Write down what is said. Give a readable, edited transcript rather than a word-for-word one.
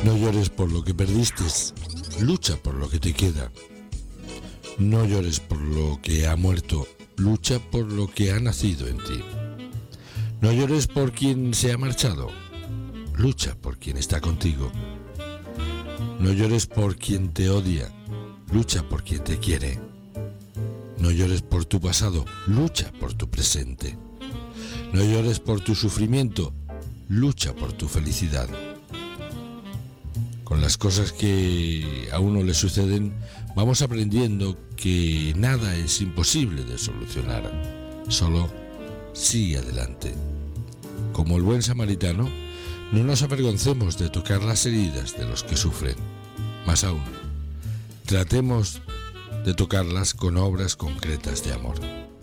No llores por lo que perdiste, lucha por lo que te queda. No llores por lo que ha muerto, lucha por lo que ha nacido en ti. No llores por quien se ha marchado, lucha por quien está contigo. No llores por quien te odia, lucha por quien te quiere. No llores por tu pasado, lucha por tu presente. No llores por tu sufrimiento, lucha por tu felicidad. Con las cosas que a uno le suceden, vamos aprendiendo que nada es imposible de solucionar. Solo sigue adelante. Como el buen samaritano, no nos avergoncemos de tocar las heridas de los que sufren. Más aún, tratemos de tocarlas con obras concretas de amor.